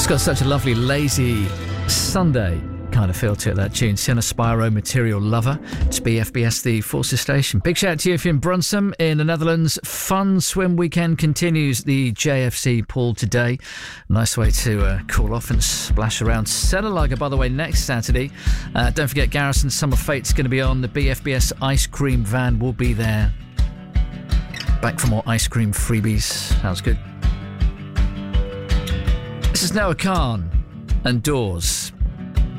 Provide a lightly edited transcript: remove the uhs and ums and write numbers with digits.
got such a lovely, lazy Sunday kind of feel to it, that tune. Sienna Spyro, Material Lover. It's BFBS, the Forces Station. Big shout out to you if you're in Brunsum in the Netherlands. Fun swim weekend continues. The JFC pool today. Nice way to cool off and splash around. Cellulager, by the way, next Saturday. Don't forget, Garrison Summer Fate's going to be on. The BFBS ice cream van will be there. Back for more ice cream freebies. Sounds good. This is Noah Khan and Doors.